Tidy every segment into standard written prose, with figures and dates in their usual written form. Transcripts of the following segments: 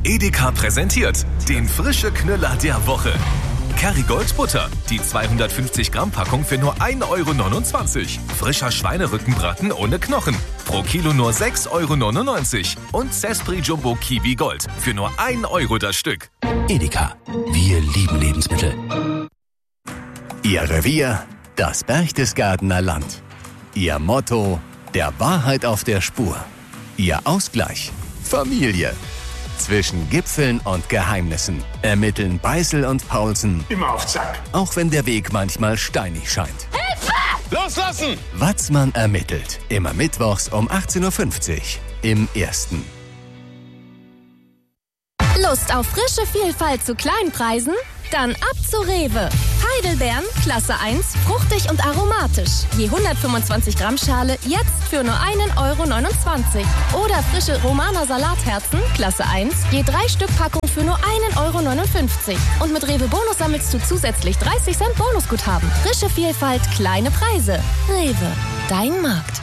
Edeka präsentiert den frische Knüller der Woche. Kerrygold Butter, die 250 Gramm Packung für nur 1,29 €. Frischer Schweinerückenbraten ohne Knochen, pro Kilo nur 6,99 € und Zespri Jumbo Kiwi Gold für nur 1 € das Stück. Edeka, wir lieben Lebensmittel. Ihr Revier, das Berchtesgadener Land. Ihr Motto, der Wahrheit auf der Spur. Ihr Ausgleich, Familie. Zwischen Gipfeln und Geheimnissen ermitteln Beißel und Paulsen. Immer auf Zack. Auch wenn der Weg manchmal steinig scheint. Hilfe! Loslassen! Watzmann ermittelt. Immer mittwochs um 18:50 Uhr im Ersten. Lust auf frische Vielfalt zu Kleinpreisen? Dann ab zu Rewe. Heidelbeeren, Klasse 1, fruchtig und aromatisch. Je 125 Gramm Schale jetzt für nur 1,29 €. Oder frische Romaner Salatherzen, Klasse 1, je 3 Stück Packung für nur 1,59 €. Und mit Rewe Bonus sammelst du zusätzlich 30 Cent Bonusguthaben. Frische Vielfalt, kleine Preise. Rewe, dein Markt.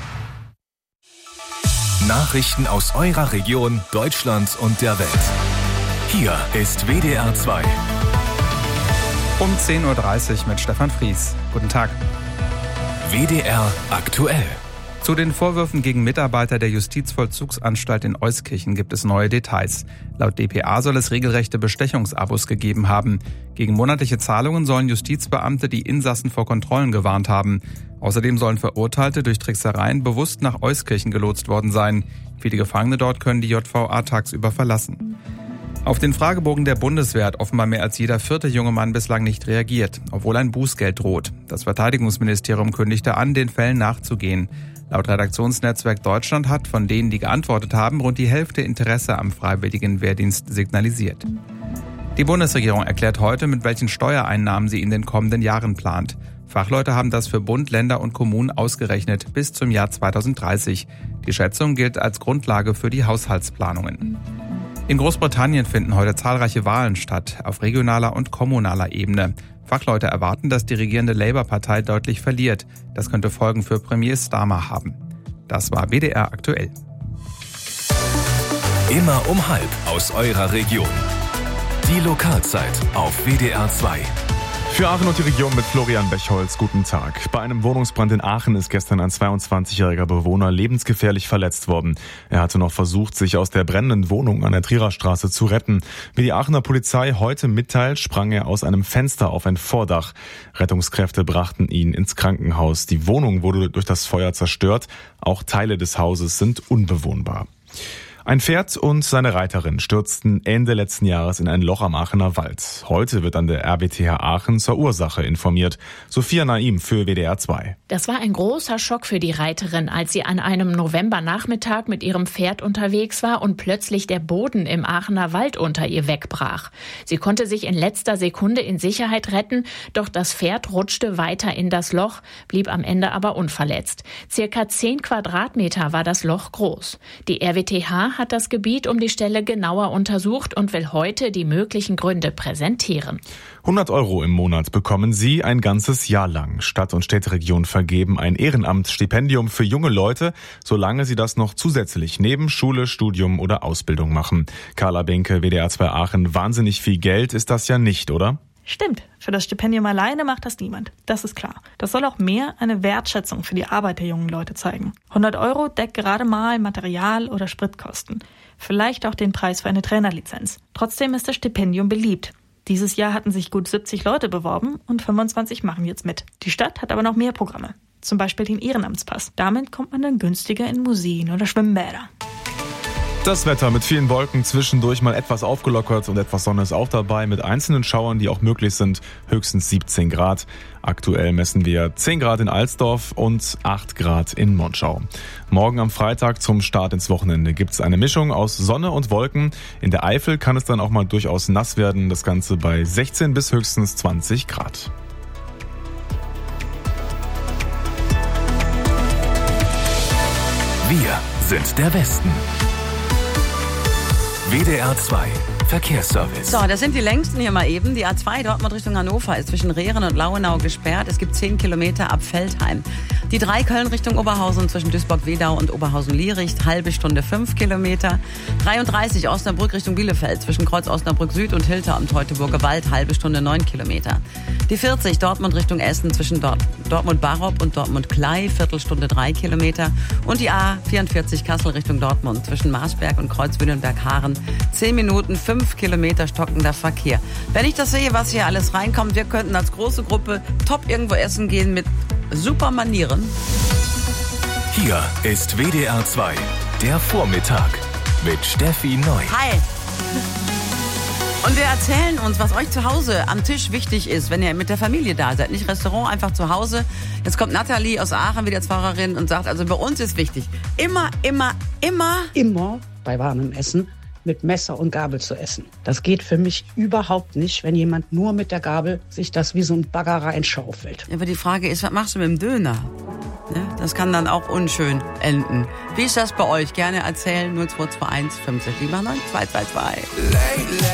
Nachrichten aus eurer Region, Deutschland und der Welt. Hier ist WDR 2. Um 10:30 Uhr mit Stefan Fries. Guten Tag. WDR aktuell. Zu den Vorwürfen gegen Mitarbeiter der Justizvollzugsanstalt in Euskirchen gibt es neue Details. Laut dpa soll es regelrechte Bestechungsabos gegeben haben. Gegen monatliche Zahlungen sollen Justizbeamte die Insassen vor Kontrollen gewarnt haben. Außerdem sollen Verurteilte durch Tricksereien bewusst nach Euskirchen gelotst worden sein. Viele Gefangene dort können die JVA tagsüber verlassen. Auf den Fragebogen der Bundeswehr hat offenbar mehr als jeder 4. junge Mann bislang nicht reagiert, obwohl ein Bußgeld droht. Das Verteidigungsministerium kündigte an, den Fällen nachzugehen. Laut Redaktionsnetzwerk Deutschland hat von denen, die geantwortet haben, rund die Hälfte Interesse am freiwilligen Wehrdienst signalisiert. Die Bundesregierung erklärt heute, mit welchen Steuereinnahmen sie in den kommenden Jahren plant. Fachleute haben das für Bund, Länder und Kommunen ausgerechnet bis zum Jahr 2030. Die Schätzung gilt als Grundlage für die Haushaltsplanungen. In Großbritannien finden heute zahlreiche Wahlen statt, auf regionaler und kommunaler Ebene. Fachleute erwarten, dass die regierende Labour-Partei deutlich verliert. Das könnte Folgen für Premier Starmer haben. Das war WDR aktuell. Immer um 12:30 aus eurer Region. Die Lokalzeit auf WDR 2. Für Aachen und die Region mit Florian Bechholz. Guten Tag. Bei einem Wohnungsbrand in Aachen ist gestern ein 22-jähriger Bewohner lebensgefährlich verletzt worden. Er hatte noch versucht, sich aus der brennenden Wohnung an der Trierer Straße zu retten. Wie die Aachener Polizei heute mitteilt, sprang er aus einem Fenster auf ein Vordach. Rettungskräfte brachten ihn ins Krankenhaus. Die Wohnung wurde durch das Feuer zerstört. Auch Teile des Hauses sind unbewohnbar. Ein Pferd und seine Reiterin stürzten Ende letzten Jahres in ein Loch am Aachener Wald. Heute wird an der RWTH Aachen zur Ursache informiert. Sophia Naim für WDR 2. Das war ein großer Schock für die Reiterin, als sie an einem Novembernachmittag mit ihrem Pferd unterwegs war und plötzlich der Boden im Aachener Wald unter ihr wegbrach. Sie konnte sich in letzter Sekunde in Sicherheit retten, doch das Pferd rutschte weiter in das Loch, blieb am Ende aber unverletzt. Circa 10 Quadratmeter war das Loch groß. Die RWTH hat das Gebiet um die Stelle genauer untersucht und will heute die möglichen Gründe präsentieren. 100 € im Monat bekommen Sie ein ganzes Jahr lang. Stadt- und Städteregion vergeben ein Ehrenamtsstipendium für junge Leute, solange sie das noch zusätzlich neben Schule, Studium oder Ausbildung machen. Carla Benke, WDR 2 Aachen, wahnsinnig viel Geld ist das ja nicht, oder? Stimmt, für das Stipendium alleine macht das niemand. Das ist klar. Das soll auch mehr eine Wertschätzung für die Arbeit der jungen Leute zeigen. 100 € deckt gerade mal Material- oder Spritkosten. Vielleicht auch den Preis für eine Trainerlizenz. Trotzdem ist das Stipendium beliebt. Dieses Jahr hatten sich gut 70 Leute beworben und 25 machen jetzt mit. Die Stadt hat aber noch mehr Programme. Zum Beispiel den Ehrenamtspass. Damit kommt man dann günstiger in Museen oder Schwimmbäder. Das Wetter mit vielen Wolken, zwischendurch mal etwas aufgelockert und etwas Sonne ist auch dabei, mit einzelnen Schauern, die auch möglich sind, höchstens 17 Grad. Aktuell messen wir 10 Grad in Alsdorf und 8 Grad in Monschau. Morgen am Freitag zum Start ins Wochenende gibt es eine Mischung aus Sonne und Wolken. In der Eifel kann es dann auch mal durchaus nass werden, das Ganze bei 16 bis höchstens 20 Grad. Wir sind der Westen. WDR 2 Verkehrsservice. So, das sind die längsten hier mal eben. Die A2 Dortmund Richtung Hannover ist zwischen Rehren und Lauenau gesperrt. Es gibt 10 Kilometer ab Veltheim. Die 3 Köln Richtung Oberhausen zwischen Duisburg-Wedau und Oberhausen-Liericht, halbe Stunde 5 Kilometer. 33 Osnabrück Richtung Bielefeld zwischen Kreuz Osnabrück Süd und Hilter am Teutoburger Wald, halbe Stunde 9 Kilometer. Die 40 Dortmund Richtung Essen zwischen Dortmund-Barop und Dortmund-Klei, Viertelstunde 3 Kilometer. Und die A44 Kassel Richtung Dortmund zwischen Marsberg und Kreuzwünnenberg-Haaren, 10 Minuten, 5 Kilometer stockender Verkehr. Wenn ich das sehe, was hier alles reinkommt, wir könnten als große Gruppe top irgendwo essen gehen mit super Manieren. Hier ist WDR 2, der Vormittag mit Steffi Neu. Hi! Und wir erzählen uns, was euch zu Hause am Tisch wichtig ist, wenn ihr mit der Familie da seid. Nicht Restaurant, einfach zu Hause. Jetzt kommt Nathalie aus Aachen, wieder Pfarrerin, und sagt, also bei uns ist wichtig, immer bei warmem Essen mit Messer und Gabel zu essen. Das geht für mich überhaupt nicht, wenn jemand nur mit der Gabel sich das wie so ein Bagger reinschaufelt. Aber die Frage ist, was machst du mit dem Döner? Ne? Das kann dann auch unschön enden. Wie ist das bei euch? Gerne erzählen, 0221 50 9 222.